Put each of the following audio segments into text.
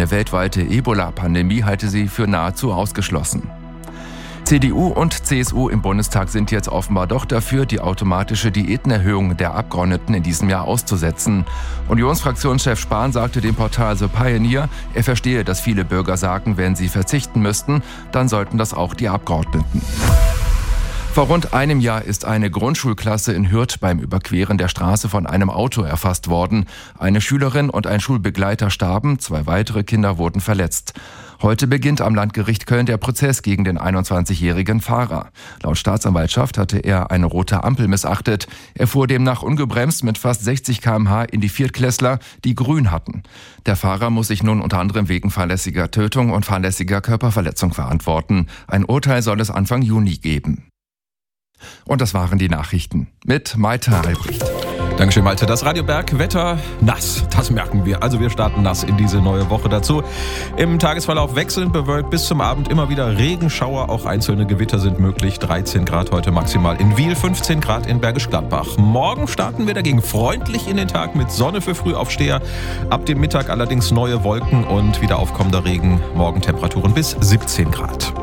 Eine weltweite Ebola-Pandemie halte sie für nahezu ausgeschlossen. CDU und CSU im Bundestag sind jetzt offenbar doch dafür, die automatische Diätenerhöhung der Abgeordneten in diesem Jahr auszusetzen. Unionsfraktionschef Spahn sagte dem Portal The Pioneer, er verstehe, dass viele Bürger sagen, wenn sie verzichten müssten, dann sollten das auch die Abgeordneten. Vor rund einem Jahr ist eine Grundschulklasse in Hürth beim Überqueren der Straße von einem Auto erfasst worden. Eine Schülerin und ein Schulbegleiter starben, 2 weitere Kinder wurden verletzt. Heute beginnt am Landgericht Köln der Prozess gegen den 21-jährigen Fahrer. Laut Staatsanwaltschaft hatte er eine rote Ampel missachtet. Er fuhr demnach ungebremst mit fast 60 km/h in die Viertklässler, die grün hatten. Der Fahrer muss sich nun unter anderem wegen fahrlässiger Tötung und fahrlässiger Körperverletzung verantworten. Ein Urteil soll es Anfang Juni geben. Und das waren die Nachrichten mit Malte Albrecht. Dankeschön, Malte. Das Radio Berg Wetter nass, das merken wir. Also wir starten nass in diese neue Woche dazu. Im Tagesverlauf wechselnd bewölkt bis zum Abend immer wieder Regenschauer. Auch einzelne Gewitter sind möglich. 13 Grad heute maximal in Wiel, 15 Grad in Bergisch Gladbach. Morgen starten wir dagegen freundlich in den Tag mit Sonne für Frühaufsteher. Ab dem Mittag allerdings neue Wolken und wieder aufkommender Regen. Morgen Temperaturen bis 17 Grad.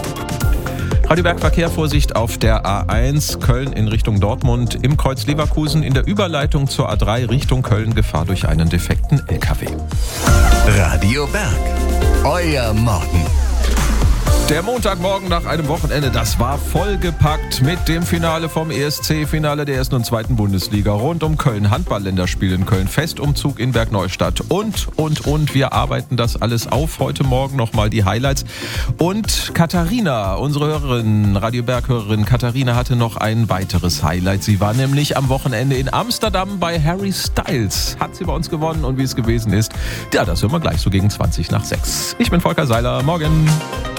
Radio Berg Verkehr, Vorsicht auf der A1 Köln in Richtung Dortmund, im Kreuz Leverkusen in der Überleitung zur A3 Richtung Köln, Gefahr durch einen defekten LKW. Radio Berg, euer Morgen. Der Montagmorgen nach einem Wochenende, das war vollgepackt mit dem Finale vom ESC, Finale der 1. und 2. Bundesliga, rund um Köln, Handball-Länderspiel in Köln, Festumzug in Bergneustadt und. Wir arbeiten das alles auf. Heute Morgen nochmal die Highlights. Und Katharina, unsere Hörerin, Radio Berg-Hörerin Katharina hatte noch ein weiteres Highlight. Sie war nämlich am Wochenende in Amsterdam bei Harry Styles. Hat sie bei uns gewonnen und wie es gewesen ist, ja, das hören wir gleich so gegen 20 nach 6. Ich bin Volker Seiler, morgen.